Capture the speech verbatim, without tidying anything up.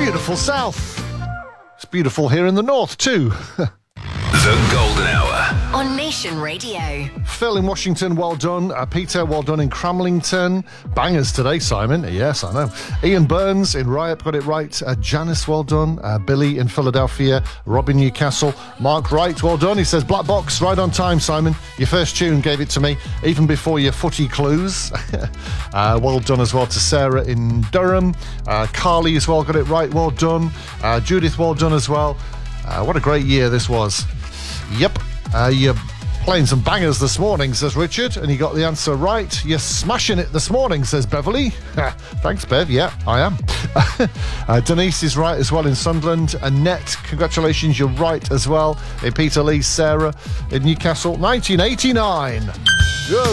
beautiful south. It's beautiful here in the north too. The Golden Hour on Nation Radio. Phil in Washington, well done. Uh, Peter, well done in Cramlington. Bangers today, Simon. Yes, I know. Ian Burns in Ryop got it right. Uh, Janice, well done. Uh, Billy in Philadelphia. Robin Newcastle. Mark Wright, well done. He says, Black Box, right on time, Simon. Your first tune gave it to me, even before your footy clues. uh, well done as well to Sarah in Durham. Uh, Carly as well got it right, well done. Uh, Judith, well done as well. Uh, what a great year this was. Yep, uh, you're playing some bangers this morning, says Richard, and you got the answer right. You're smashing it this morning, says Beverly. Thanks, Bev. Yeah, I am. uh, Denise is right as well in Sunderland. Annette, congratulations, you're right as well. In Peterlee, Sarah in Newcastle, nineteen eighty-nine. Good.